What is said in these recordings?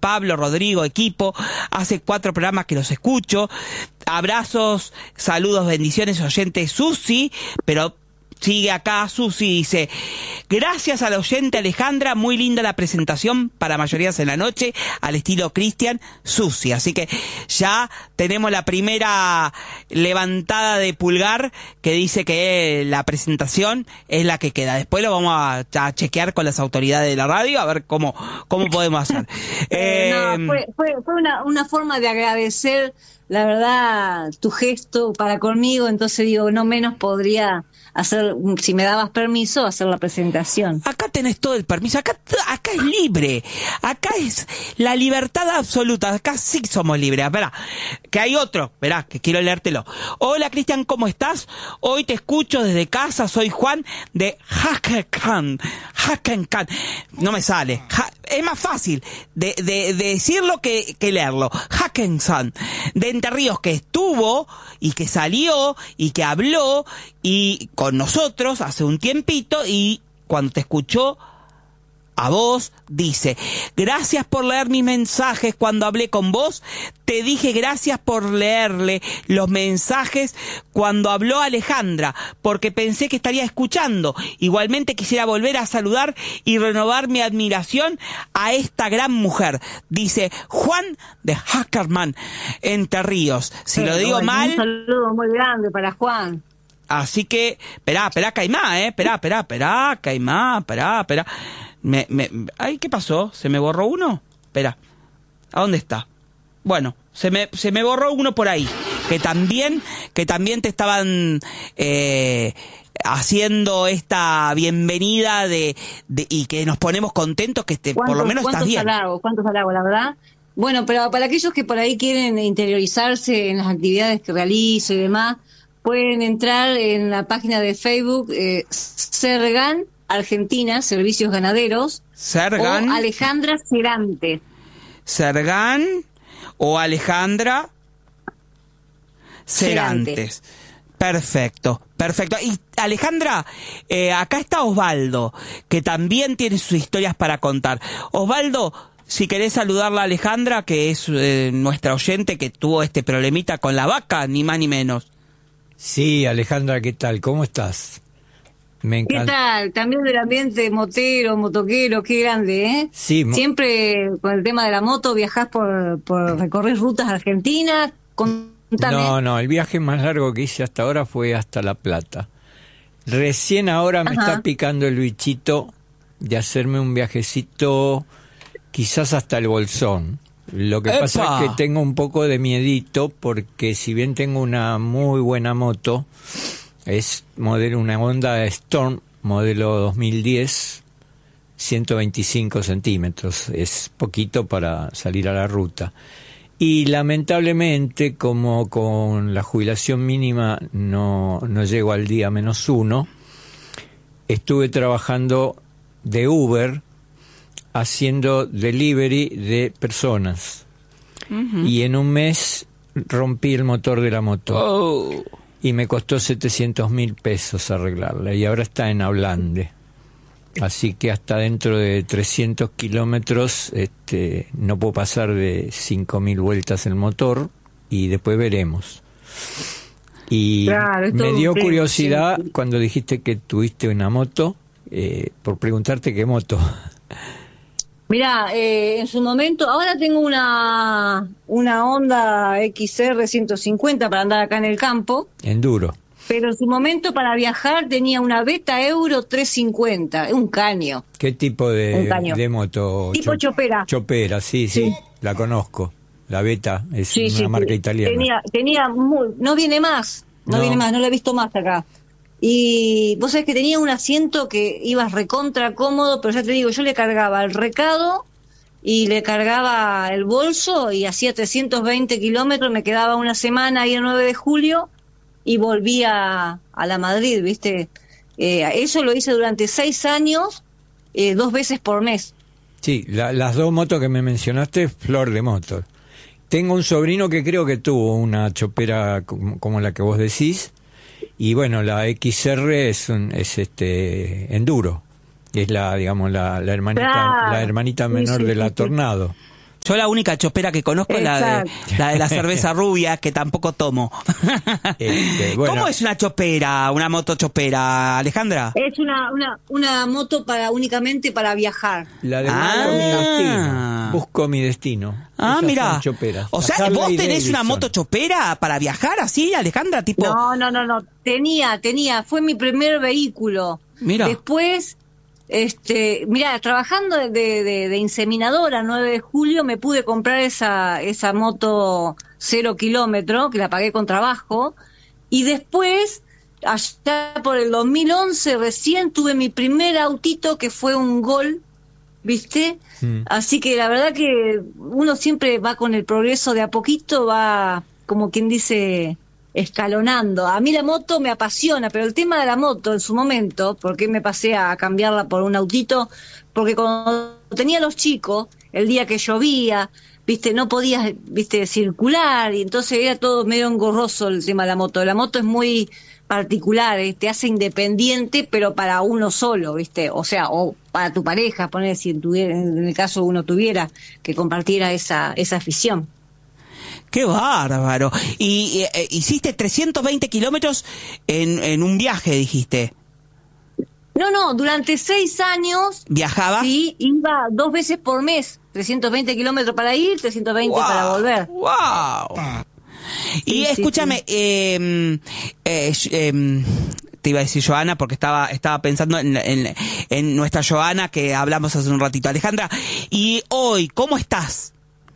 Pablo, Rodrigo, equipo. Hace 4 programas que los escucho. Abrazos, saludos, bendiciones, oyente Susi, pero sigue acá. Susi dice: gracias al oyente Alejandra, muy linda la presentación para mayorías en la noche, al estilo Cristian. Susi, así que ya tenemos la primera levantada de pulgar que dice que la presentación es la que queda. Después lo vamos a chequear con las autoridades de la radio a ver cómo podemos hacer. Fue una forma de agradecer, la verdad, tu gesto para conmigo. Entonces digo, no menos podría hacer, si me dabas permiso, hacer la presentación. Acá tenés todo el permiso, acá es libre, acá es la libertad absoluta, acá sí somos libres. Esperá, que hay otro, verá, que quiero leértelo. Hola Cristian, ¿cómo estás? Hoy te escucho desde casa, soy Juan de Hackencan. No me sale, es más fácil de decirlo que leerlo. Hackensan, de Entre Ríos, que estuvo y que salió y que habló y con nosotros hace un tiempito, y cuando te escuchó a vos, dice: gracias por leer mis mensajes. Cuando hablé con vos, te dije gracias por leerle los mensajes cuando habló Alejandra, porque pensé que estaría escuchando. Igualmente quisiera volver a saludar y renovar mi admiración a esta gran mujer. Dice Juan de Hackerman, Entre Ríos. Si lo digo mal... Un saludo muy grande para Juan. Así que, esperá, que hay más, esperá, que hay más, esperá. Ay, ¿qué pasó? ¿Se me borró uno? Espera, ¿a dónde está? Bueno, se me borró uno por ahí, que también te estaban haciendo esta bienvenida y que nos ponemos contentos que por lo menos estás bien. ¿Cuántos halagos, la verdad? Bueno, pero para aquellos que por ahí quieren interiorizarse en las actividades que realizo y demás, pueden entrar en la página de Facebook Sergan Argentina, Servicios Ganaderos. Sergan. O Alejandra Serantes. Sergan o Alejandra Serantes. Perfecto. Y Alejandra, acá está Osvaldo, que también tiene sus historias para contar. Osvaldo, si querés saludarla a Alejandra, que es nuestra oyente que tuvo este problemita con la vaca, ni más ni menos. Sí, Alejandra, ¿qué tal? ¿Cómo estás? Me encanta. ¿Qué tal? También del ambiente motero, motoquero, qué grande, ¿eh? Sí. Siempre con el tema de la moto viajás por recorrer rutas argentinas. Contame. No, el viaje más largo que hice hasta ahora fue hasta La Plata. Recién ahora me está picando el bichito de hacerme un viajecito, quizás hasta el Bolsón. Lo que pasa es que tengo un poco de miedito, porque si bien tengo una muy buena moto, es una Honda Storm, modelo 2010, 125 centímetros, es poquito para salir a la ruta. Y lamentablemente, como con la jubilación mínima no llego al día -1, estuve trabajando de Uber, haciendo delivery de personas. Y en un mes rompí el motor de la moto. Y me costó 700.000 pesos arreglarla. Y ahora está en Ablande. Así que hasta dentro de 300 kilómetros no puedo pasar de 5.000 vueltas el motor. Y después veremos. Y claro, me dio curiosidad cuando dijiste que tuviste una moto, por preguntarte qué moto. Mirá, en su momento, ahora tengo una Honda XR 150 para andar acá en el campo. Enduro. Pero en su momento para viajar tenía una Beta Euro 350, un caño. ¿Qué tipo de moto? Tipo chopera. Chopera, sí, la conozco. La Beta es una marca italiana. No viene más, no la he visto más acá. Y vos sabés que tenía un asiento que ibas recontra cómodo, pero ya te digo, yo le cargaba el recado y le cargaba el bolso y hacía 320 kilómetros, me quedaba una semana ahí el 9 de julio y volvía a la Madrid, ¿viste? Eso lo hice durante 6 años, 2 veces por mes. Sí, las 2 motos que me mencionaste, flor de moto. Tengo un sobrino que creo que tuvo una chopera como la que vos decís. Y bueno, la XR es enduro, es la hermanita menor de la Tornado. Yo la única chopera que conozco es la de la cerveza rubia, que tampoco tomo. Bueno. ¿Cómo es una chopera, una moto chopera, Alejandra? Es una moto únicamente para viajar. La de Busco mi destino. Ah, Esas mira. son choperas. O sea, ¿vos tenés una moto chopera para viajar así, Alejandra? Tipo... No. Tenía. Fue mi primer vehículo. Mira. Después... mira, trabajando de inseminadora 9 de julio me pude comprar esa moto 0 kilómetro, que la pagué con trabajo, y después, allá por el 2011, recién tuve mi primer autito, que fue un Gol, ¿viste? Así que la verdad que uno siempre va con el progreso de a poquito, va, como quien dice... escalonando. A mí la moto me apasiona, pero el tema de la moto en su momento, porque me pasé a cambiarla por un autito, porque cuando tenía los chicos, el día que llovía, viste, no podías, viste, circular, y entonces era todo medio engorroso el tema de la moto. La moto es muy particular, te hace independiente, pero para uno solo, viste, o sea, o para tu pareja, poner si en el caso uno tuviera que compartiera esa afición. ¡Qué bárbaro! Y hiciste 320 kilómetros en un viaje, dijiste. No, durante 6 años... ¿Viajabas? Sí, iba 2 veces por mes. 320 kilómetros para ir, 320 para volver. ¡Wow! Y Sí, escúchame, sí. te iba a decir Joana porque estaba pensando en nuestra Joana que hablamos hace un ratito. Alejandra, y hoy, ¿cómo estás?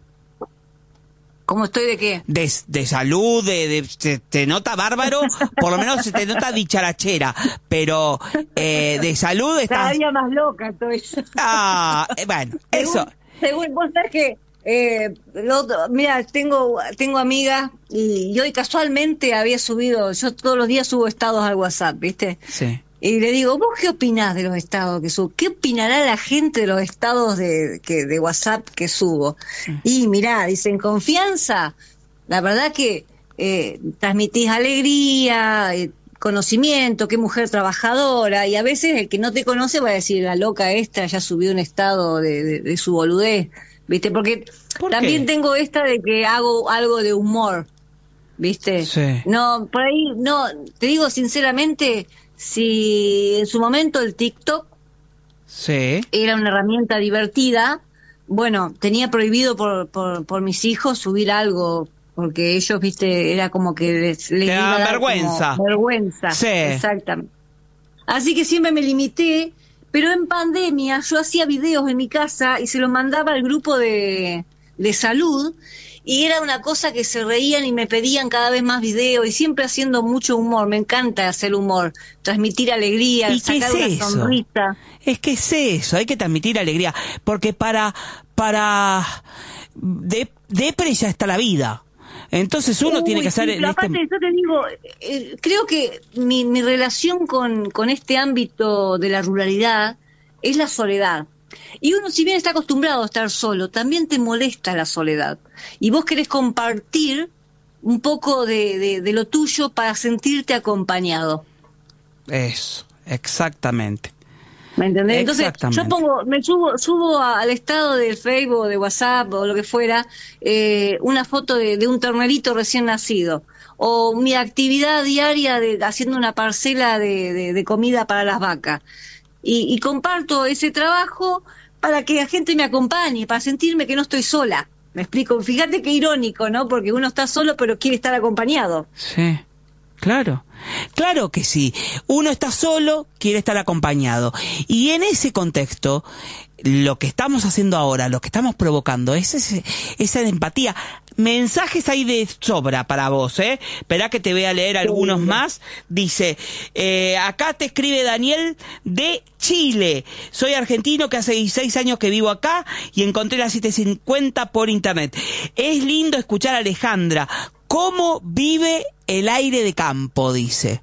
¿Cómo estoy de qué? De salud, te nota bárbaro, por lo menos se te nota dicharachera, pero de salud estás... Cada día más loca estoy. Bueno, eso... Según vos sabés que, mira, tengo amigas y hoy casualmente había subido, yo todos los días subo estados al WhatsApp, ¿viste? Sí. Y le digo, ¿vos qué opinás de los estados que subo? ¿Qué opinará la gente de los estados de WhatsApp que subo? Y mirá, dicen, confianza, la verdad que transmitís alegría, conocimiento, qué mujer trabajadora, y a veces el que no te conoce va a decir, la loca esta ya subió un estado de su boludez, ¿viste? Porque también tengo esta de que hago algo de humor, ¿viste? Sí. No, por ahí, no, te digo sinceramente... Si en su momento el TikTok era una herramienta divertida, bueno, tenía prohibido por mis hijos subir algo, porque ellos, viste, era como que les iba a dar vergüenza. Vergüenza, sí. Exactamente. Así que siempre me limité, pero en pandemia yo hacía videos en mi casa y se los mandaba al grupo de salud, y era una cosa que se reían y me pedían cada vez más videos, y siempre haciendo mucho humor. Me encanta hacer humor, transmitir alegría, ¿Y sacar qué es una eso? sonrisa. Es que es eso, hay que transmitir alegría, porque para depre ya está la vida. Entonces uno tiene que hacer... Sí, pero aparte, yo te digo, creo que mi relación con este ámbito de la ruralidad es la soledad. Y uno, si bien está acostumbrado a estar solo, también te molesta la soledad. Y vos querés compartir un poco de lo tuyo para sentirte acompañado. Eso, exactamente. ¿Me entendés? Entonces, yo subo al estado del Facebook, de WhatsApp o lo que fuera, una foto de un ternerito recién nacido. O mi actividad diaria haciendo una parcela de comida para las vacas. Y comparto ese trabajo para que la gente me acompañe, para sentirme que no estoy sola. ¿Me explico? Fíjate qué irónico, ¿no? Porque uno está solo pero quiere estar acompañado. Sí, claro. Claro que sí. Uno está solo, quiere estar acompañado. Y en ese contexto, lo que estamos haciendo ahora, lo que estamos provocando, es esa empatía. Mensajes hay de sobra para vos, ¿eh? Esperá que te voy a leer algunos más. Dice, acá te escribe Daniel de Chile. Soy argentino que hace 16 años que vivo acá y encontré la 750 por internet. Es lindo escuchar a Alejandra. ¿Cómo vive el aire de campo? Dice.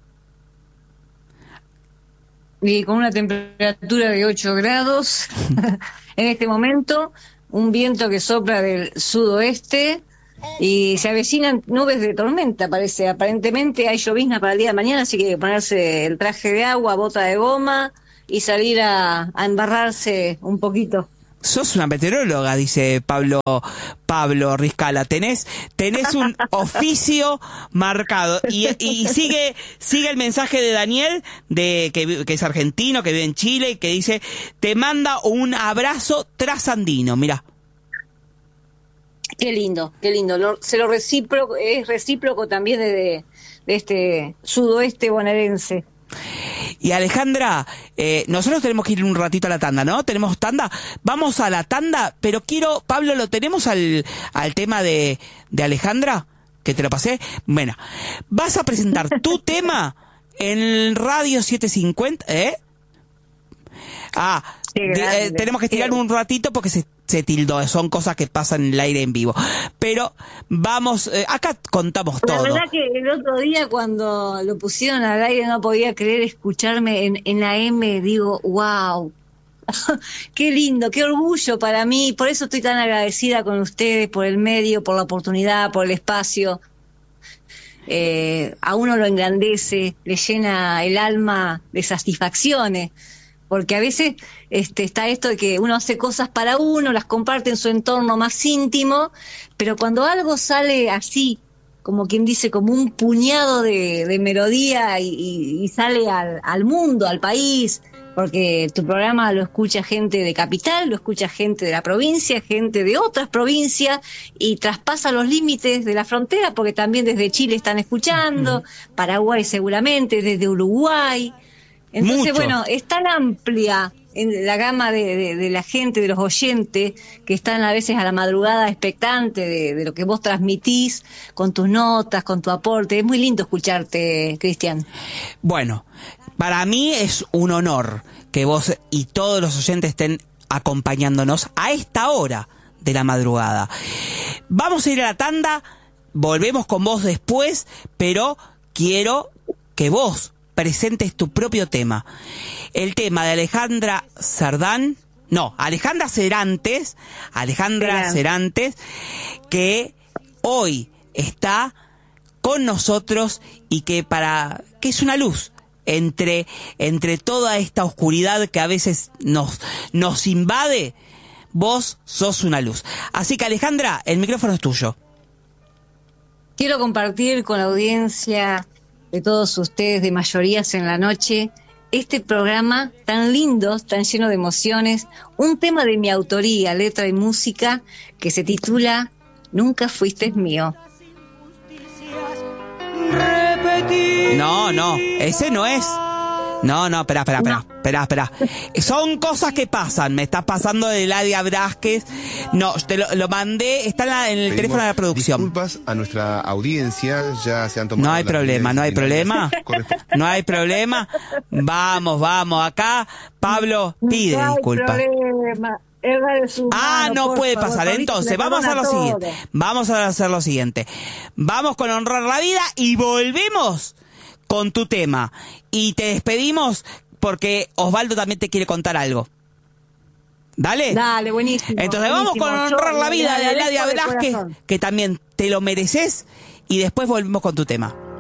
Y con una temperatura de 8 grados en este momento, un viento que sopla del sudoeste y se avecinan nubes de tormenta, parece. Aparentemente hay llovizna para el día de mañana, así que hay que ponerse el traje de agua, bota de goma y salir a embarrarse un poquito. Sos una meteoróloga, dice Pablo Riscala. Tenés un oficio marcado. Y sigue el mensaje de Daniel, que es argentino, que vive en Chile, que dice, te manda un abrazo trasandino. Mirá. Qué lindo. Es recíproco también de este sudoeste bonaerense. Y Alejandra, nosotros tenemos que ir un ratito a la tanda, ¿no? ¿Tenemos tanda? Vamos a la tanda, pero Pablo, ¿lo tenemos al tema de Alejandra? Que te lo pasé. Bueno, vas a presentar tu tema en Radio 750, ¿eh? Tenemos que estirar un ratito porque se tildó, son cosas que pasan en el aire en vivo. Pero vamos, acá contamos todo. La verdad que el otro día cuando lo pusieron al aire no podía creer escucharme en la M, digo, wow, qué lindo, qué orgullo para mí, por eso estoy tan agradecida con ustedes, por el medio, por la oportunidad, por el espacio. A uno lo engrandece, le llena el alma de satisfacciones. Porque a veces está esto de que uno hace cosas para uno, las comparte en su entorno más íntimo, pero cuando algo sale así, como quien dice, como un puñado de melodía y sale al mundo, al país, porque tu programa lo escucha gente de Capital, lo escucha gente de la provincia, gente de otras provincias, y traspasa los límites de la frontera, porque también desde Chile están escuchando, Paraguay seguramente, desde Uruguay. Entonces, bueno, es tan amplia en la gama de la gente, de los oyentes, que están a veces a la madrugada expectante de lo que vos transmitís con tus notas, con tu aporte. Es muy lindo escucharte, Cristian. Bueno, para mí es un honor que vos y todos los oyentes estén acompañándonos a esta hora de la madrugada. Vamos a ir a la tanda, volvemos con vos después, pero quiero que vos presentes tu propio tema. El tema de Alejandra Serantes, que hoy está con nosotros y que es una luz entre toda esta oscuridad que a veces nos invade. Vos sos una luz. Así que, Alejandra, el micrófono es tuyo. Quiero compartir con la audiencia de todos ustedes de Mayorías en la Noche este programa tan lindo, tan lleno de emociones, un tema de mi autoría, letra y música, que se titula Nunca fuiste mío. No, ese no es. No, espera. Son cosas que pasan. Me está pasando de Ladia Brásquez. No, te lo mandé, está en el teléfono de la producción. Disculpas a nuestra audiencia, ya se han tomado. No hay problema. Vamos, acá Pablo pide disculpas. No puede pasar. Entonces, vamos a hacer lo siguiente. Vamos con Honrar la Vida y volvemos con tu tema. Y te despedimos porque Osvaldo también te quiere contar algo. Dale, buenísimo. Entonces vamos con Honrar la Vida de Ladia Velázquez, que también te lo mereces, y después volvemos con tu tema.